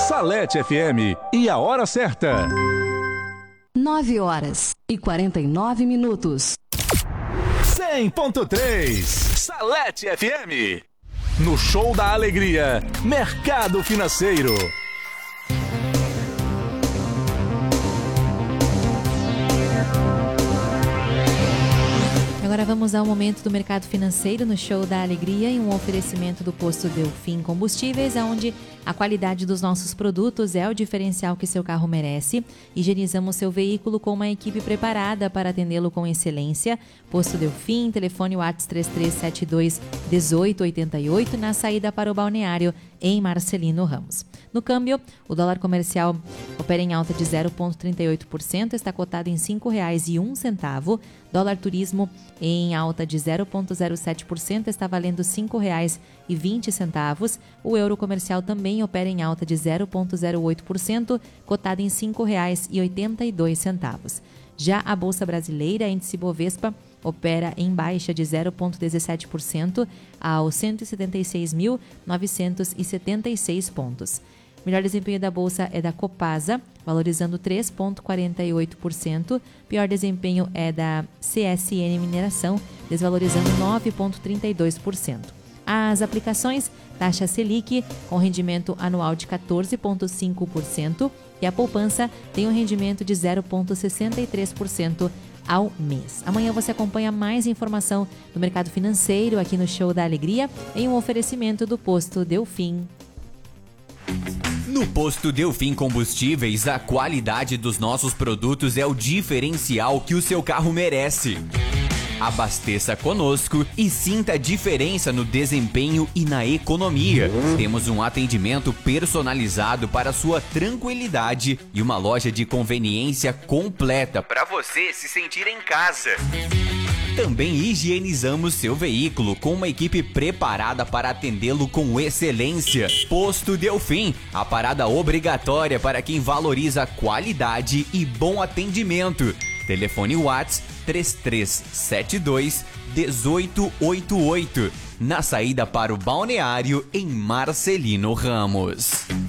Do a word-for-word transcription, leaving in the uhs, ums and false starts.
Salete F M e a hora certa. nove horas e quarenta e nove minutos. cem ponto três Salete F M. No Show da Alegria, Mercado Financeiro. Agora vamos ao momento do mercado financeiro no Show da Alegria em um oferecimento do posto Delfim Combustíveis, onde a qualidade dos nossos produtos é o diferencial que seu carro merece. Higienizamos seu veículo com uma equipe preparada para atendê-lo com excelência. Posto Delfim, telefone WhatsApp três três sete dois, um oito oito oito, na saída para o balneário em Marcelino Ramos. No câmbio, o dólar comercial opera em alta de zero vírgula trinta e oito por cento, está cotado em cinco reais e um centavo. Dólar turismo em alta de zero vírgula zero sete por cento, está valendo cinco reais e vinte centavos. O euro comercial também opera em alta de zero vírgula zero oito por cento, cotado em cinco reais e oitenta e dois centavos. Já a Bolsa Brasileira, índice Bovespa, opera em baixa de zero vírgula dezessete por cento aos cento e setenta e seis mil novecentos e setenta e seis pontos. O melhor desempenho da Bolsa é da Copasa, valorizando três vírgula quarenta e oito por cento. Pior desempenho é da C S N Mineração, desvalorizando nove vírgula trinta e dois por cento. As aplicações, taxa Selic com rendimento anual de quatorze vírgula cinco por cento e a poupança tem um rendimento de zero vírgula sessenta e três por cento ao mês. Amanhã você acompanha mais informação do mercado financeiro aqui no Show da Alegria em um oferecimento do posto Delfim. No posto Delfim Combustíveis, a qualidade dos nossos produtos é o diferencial que o seu carro merece. Abasteça conosco e sinta a diferença no desempenho e na economia. Temos um atendimento personalizado para sua tranquilidade e uma loja de conveniência completa para você se sentir em casa. Também higienizamos seu veículo com uma equipe preparada para atendê-lo com excelência. Posto Delfim, a parada obrigatória para quem valoriza qualidade e bom atendimento. Telefone WhatsApp três três sete dois, um oito oito oito, na saída para o balneário em Marcelino Ramos.